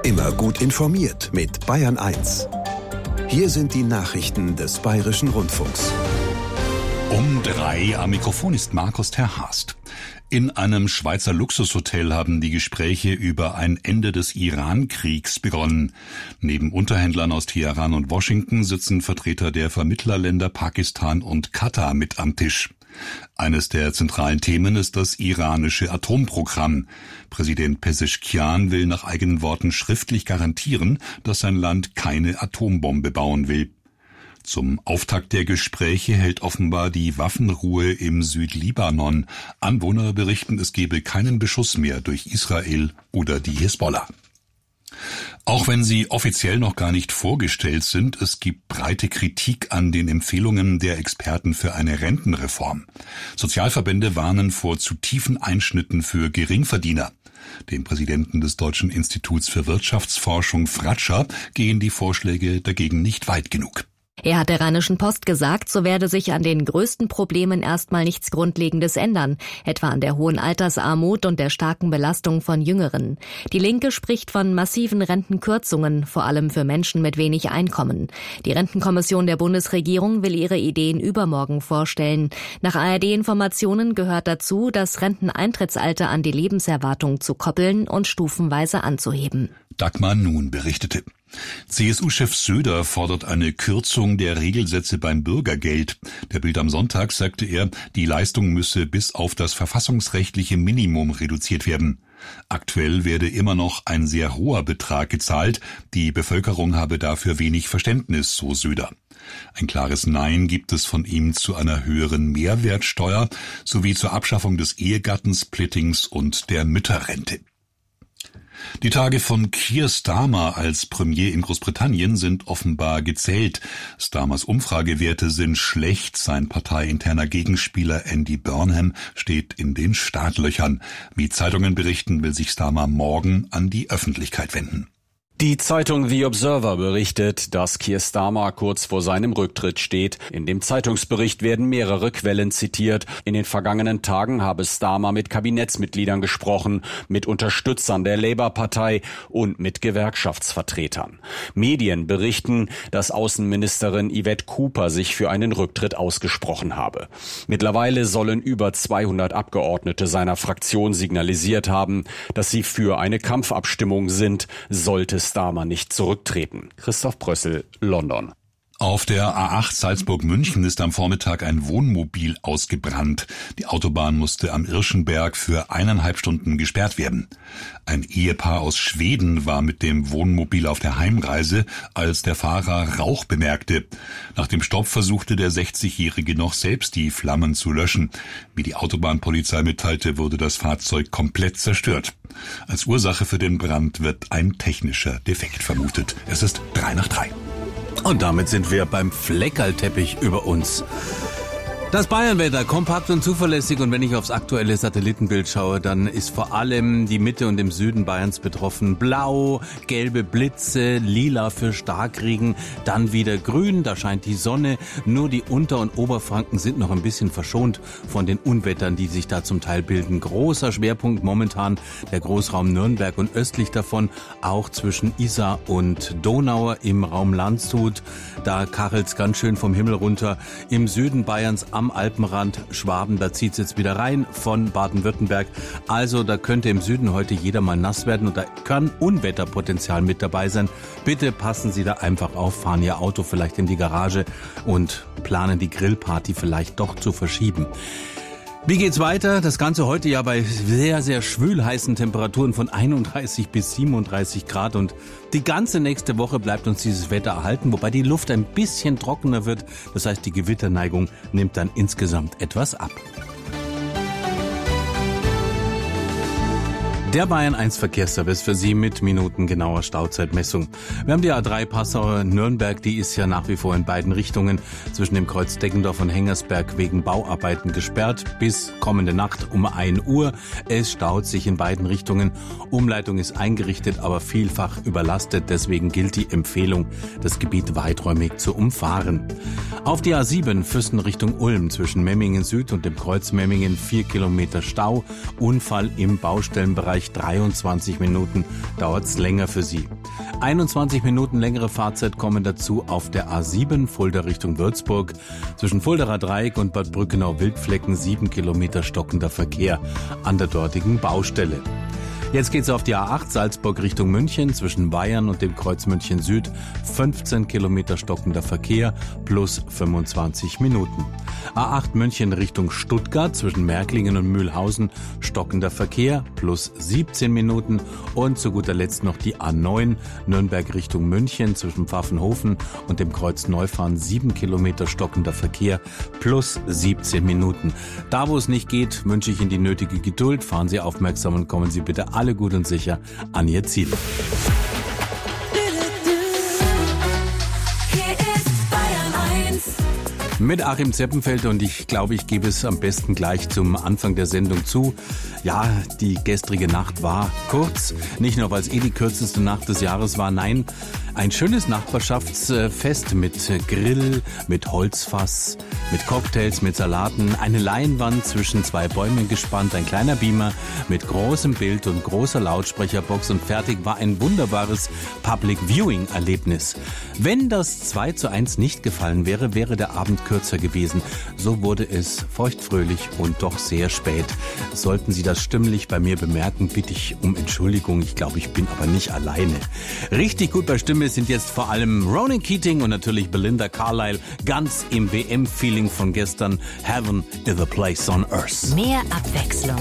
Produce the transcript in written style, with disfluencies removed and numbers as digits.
Immer gut informiert mit Bayern 1. Hier sind die Nachrichten des Bayerischen Rundfunks. Um 3 am Mikrofon ist Markus Terhast. In einem Schweizer Luxushotel haben die Gespräche über ein Ende des Iran-Kriegs begonnen. Neben Unterhändlern aus Teheran und Washington sitzen Vertreter der Vermittlerländer Pakistan und Katar mit am Tisch. Eines der zentralen Themen ist das iranische Atomprogramm. Präsident Pezeshkian will nach eigenen Worten schriftlich garantieren, dass sein Land keine Atombombe bauen will. Zum Auftakt der Gespräche hält offenbar die Waffenruhe im Südlibanon. Anwohner berichten, es gebe keinen Beschuss mehr durch Israel oder die Hisbollah. Auch wenn sie offiziell noch gar nicht vorgestellt sind, es gibt breite Kritik an den Empfehlungen der Experten für eine Rentenreform. Sozialverbände warnen vor zu tiefen Einschnitten für Geringverdiener. Dem Präsidenten des Deutschen Instituts für Wirtschaftsforschung Fratscher gehen die Vorschläge dagegen nicht weit genug. Er hat der Rheinischen Post gesagt, so werde sich an den größten Problemen erstmal nichts Grundlegendes ändern, etwa an der hohen Altersarmut und der starken Belastung von Jüngeren. Die Linke spricht von massiven Rentenkürzungen, vor allem für Menschen mit wenig Einkommen. Die Rentenkommission der Bundesregierung will ihre Ideen übermorgen vorstellen. Nach ARD-Informationen gehört dazu, das Renteneintrittsalter an die Lebenserwartung zu koppeln und stufenweise anzuheben. Dagmar Nun berichtete. CSU-Chef Söder fordert eine Kürzung der Regelsätze beim Bürgergeld. Der Bild am Sonntag sagte er, die Leistung müsse bis auf das verfassungsrechtliche Minimum reduziert werden. Aktuell werde immer noch ein sehr hoher Betrag gezahlt. Die Bevölkerung habe dafür wenig Verständnis, so Söder. Ein klares Nein gibt es von ihm zu einer höheren Mehrwertsteuer sowie zur Abschaffung des Ehegattensplittings und der Mütterrente. Die Tage von Keir Starmer als Premier in Großbritannien sind offenbar gezählt. Starmers Umfragewerte sind schlecht. Sein parteiinterner Gegenspieler Andy Burnham steht in den Startlöchern. Wie Zeitungen berichten, will sich Starmer morgen an die Öffentlichkeit wenden. Die Zeitung The Observer berichtet, dass Keir Starmer kurz vor seinem Rücktritt steht. In dem Zeitungsbericht werden mehrere Quellen zitiert. In den vergangenen Tagen habe Starmer mit Kabinettsmitgliedern gesprochen, mit Unterstützern der Labour-Partei und mit Gewerkschaftsvertretern. Medien berichten, dass Außenministerin Yvette Cooper sich für einen Rücktritt ausgesprochen habe. Mittlerweile sollen über 200 Abgeordnete seiner Fraktion signalisiert haben, dass sie für eine Kampfabstimmung sind, sollte Starmer nicht zurücktreten. Christoph Brössel, London. Auf der A8 Salzburg-München ist am Vormittag ein Wohnmobil ausgebrannt. Die Autobahn musste am Irschenberg für 1,5 Stunden gesperrt werden. Ein Ehepaar aus Schweden war mit dem Wohnmobil auf der Heimreise, als der Fahrer Rauch bemerkte. Nach dem Stopp versuchte der 60-Jährige noch selbst die Flammen zu löschen. Wie die Autobahnpolizei mitteilte, wurde das Fahrzeug komplett zerstört. Als Ursache für den Brand wird ein technischer Defekt vermutet. Es ist 3:03. Und damit sind wir beim Fleckerlteppich über uns. Das Bayernwetter, kompakt und zuverlässig, und wenn ich aufs aktuelle Satellitenbild schaue, dann ist vor allem die Mitte und im Süden Bayerns betroffen. Blau, gelbe Blitze, lila für Starkregen, dann wieder grün, da scheint die Sonne. Nur die Unter- und Oberfranken sind noch ein bisschen verschont von den Unwettern, die sich da zum Teil bilden. Großer Schwerpunkt momentan der Großraum Nürnberg und östlich davon auch zwischen Isar und Donau im Raum Landshut. Da kachelt's ganz schön vom Himmel runter. Im Süden Bayerns am Alpenrand Schwaben, da zieht's jetzt wieder rein von Baden-Württemberg. Also da könnte im Süden heute jeder mal nass werden und da kann Unwetterpotenzial mit dabei sein. Bitte passen Sie da einfach auf, fahren Ihr Auto vielleicht in die Garage und planen die Grillparty vielleicht doch zu verschieben. Wie geht's weiter? Das Ganze heute ja bei sehr, sehr schwülheißen Temperaturen von 31 bis 37 Grad, und die ganze nächste Woche bleibt uns dieses Wetter erhalten, wobei die Luft ein bisschen trockener wird. Das heißt, die Gewitterneigung nimmt dann insgesamt etwas ab. Der Bayern 1 Verkehrsservice für Sie mit minutengenauer Stauzeitmessung. Wir haben die A3 Passau-Nürnberg, die ist ja nach wie vor in beiden Richtungen zwischen dem Kreuz Deggendorf und Hengersberg wegen Bauarbeiten gesperrt bis kommende Nacht um 1 Uhr. Es staut sich in beiden Richtungen. Umleitung ist eingerichtet, aber vielfach überlastet. Deswegen gilt die Empfehlung, das Gebiet weiträumig zu umfahren. Auf die A7 Füssen Richtung Ulm zwischen Memmingen Süd und dem Kreuz Memmingen 4 Kilometer Stau. Unfall im Baustellenbereich gleich 23 Minuten dauert es länger für Sie. 21 Minuten längere Fahrzeit kommen dazu auf der A7 Fulda Richtung Würzburg. Zwischen Fuldaer Dreieck und Bad Brückenau-Wildflecken 7 Kilometer stockender Verkehr an der dortigen Baustelle. Jetzt geht's auf die A8 Salzburg Richtung München, zwischen Bayern und dem Kreuz München Süd, 15 Kilometer stockender Verkehr plus 25 Minuten. A8 München Richtung Stuttgart, zwischen Märklingen und Mühlhausen, stockender Verkehr plus 17 Minuten. Und zu guter Letzt noch die A9 Nürnberg Richtung München, zwischen Pfaffenhofen und dem Kreuz Neufahren, 7 Kilometer stockender Verkehr plus 17 Minuten. Da, wo es nicht geht, wünsche ich Ihnen die nötige Geduld. Fahren Sie aufmerksam und kommen Sie bitte alle gut und sicher an Ihr Ziel. Mit Achim Zeppenfeld, und ich glaube, ich gebe es am besten gleich zum Anfang der Sendung zu. Ja, die gestrige Nacht war kurz, nicht nur weil es die kürzeste Nacht des Jahres war, nein, ein schönes Nachbarschaftsfest mit Grill, mit Holzfass, mit Cocktails, mit Salaten, eine Leinwand zwischen zwei Bäumen gespannt, ein kleiner Beamer mit großem Bild und großer Lautsprecherbox, und fertig war ein wunderbares Public Viewing Erlebnis. Wenn das 2:1 nicht gefallen wäre, wäre der Abend kürzer gewesen. So wurde es feuchtfröhlich und doch sehr spät. Sollten Sie das stimmlich bei mir bemerken, bitte ich um Entschuldigung. Ich glaube, ich bin aber nicht alleine. Richtig gut bei Stimme sind jetzt vor allem Ronan Keating und natürlich Belinda Carlisle, ganz im WM-Feeling von gestern. Heaven is a place on earth. Mehr Abwechslung